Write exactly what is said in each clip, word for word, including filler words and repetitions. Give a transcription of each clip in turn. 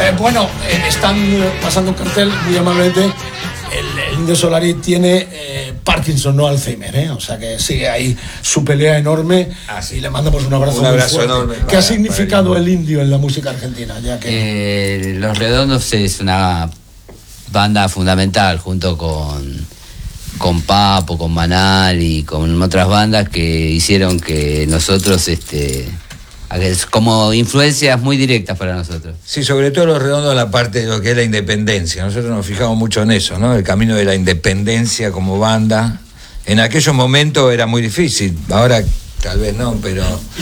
Eh, bueno, eh, están pasando un cartel muy amablemente. El, el Indio Solari tiene eh, Parkinson, no Alzheimer, ¿eh? O sea que sigue ahí su pelea enorme. Ah, sí. Y le mandamos un abrazo, un abrazo muy fuerte. enorme. ¿Qué para, ha significado el... el Indio en la música argentina? Ya que... eh, Los Redondos es una banda fundamental junto con, con Papo, con Manal y con otras bandas que hicieron que nosotros... este como influencias muy directas para nosotros. Sí, sobre todo Los Redondos, la parte de lo que es la independencia. Nosotros nos fijamos mucho en eso, ¿no? El camino de la independencia como banda. En aquellos momentos era muy difícil, ahora tal vez no, pero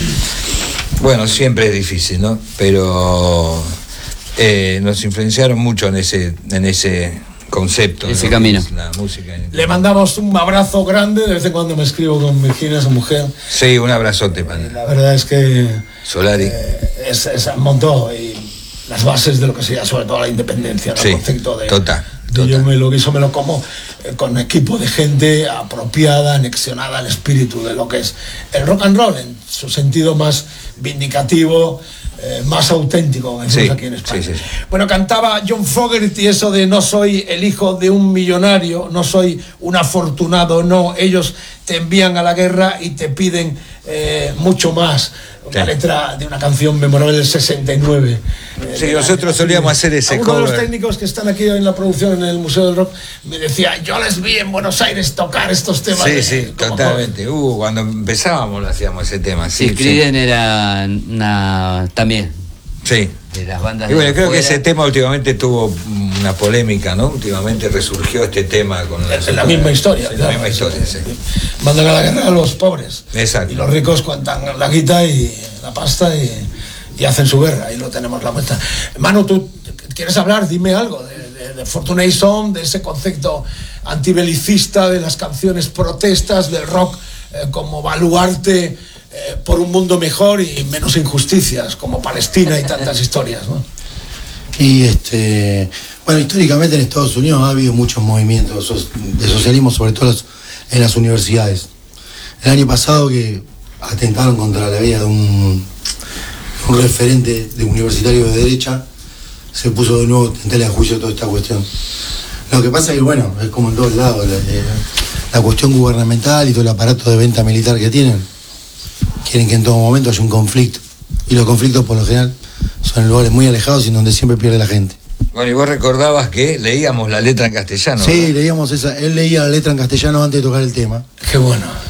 bueno, siempre es difícil, ¿no? Pero eh, nos influenciaron mucho en ese, en ese concepto, ese ¿no? camino. La música. Le mandamos un abrazo grande, de vez en cuando me escribo con Virginia, su mujer. Sí, un abrazote para la verdad es que Solari eh, es, es, montó y las bases de lo que sería sobre todo la independencia, ¿no? Sí, el concepto de, total, de total. yo me lo guiso, me lo como, eh, con equipo de gente apropiada, anexionada al espíritu de lo que es el rock and roll en su sentido más vindicativo, Eh, más auténtico sí, aquí en España. Sí, sí. Bueno, cantaba John Fogerty eso de no soy el hijo de un millonario, no soy un afortunado, no, ellos te envían a la guerra y te piden eh, mucho más. Una sí. letra de una canción memorable del sesenta y nueve. Sí, eh, nosotros solíamos hacer ese uno cover. Uno de los técnicos que están aquí en la producción en el Museo del Rock me decía, yo les vi en Buenos Aires tocar estos temas. Sí, de, sí, totalmente. Uh, cuando empezábamos lo hacíamos ese tema. Sí, sí, Creedence sí. era una, también. Sí. De las bandas. Y bueno, de creo afuera. que ese tema últimamente tuvo una polémica, ¿no? Últimamente resurgió este tema con la, la, la misma historia. Sí, la misma historia, sí. Mandan a la guerra a los pobres. Exacto. Y los ricos cuentan la guita y la pasta y, y hacen su guerra. Ahí lo tenemos la muestra. Manu, ¿tú quieres hablar? Dime algo de, de, de Fortunate Son, de ese concepto antibelicista de las canciones protestas, del rock eh, como baluarte eh, por un mundo mejor y menos injusticias, como Palestina y tantas historias, ¿no? Y este, bueno, históricamente en Estados Unidos ha habido muchos movimientos de socialismo, sobre todo en las universidades. El año pasado que atentaron contra la vida de un, un referente de universitario de derecha, se puso de nuevo en tela de juicio toda esta cuestión. Lo que pasa es que, bueno, es como en todos lados, la, la cuestión gubernamental y todo el aparato de venta militar que tienen, quieren que en todo momento haya un conflicto. Y los conflictos, por lo general, son en lugares muy alejados y en donde siempre pierde la gente. Bueno, y vos recordabas que leíamos la letra en castellano. Sí, ¿verdad? Leíamos esa. Él leía la letra en castellano antes de tocar el tema. Qué bueno.